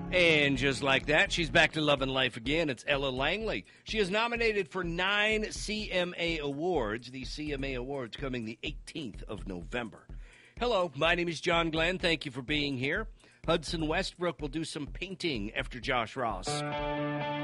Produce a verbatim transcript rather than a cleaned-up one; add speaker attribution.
Speaker 1: And just like that, she's back to Love and Life again. It's Ella Langley. She is nominated for nine C M A Awards. The C M A Awards coming the eighteenth of November. Hello, my name is John Glenn. Thank you for being here. Hudson Westbrook will do some painting after Josh Ross.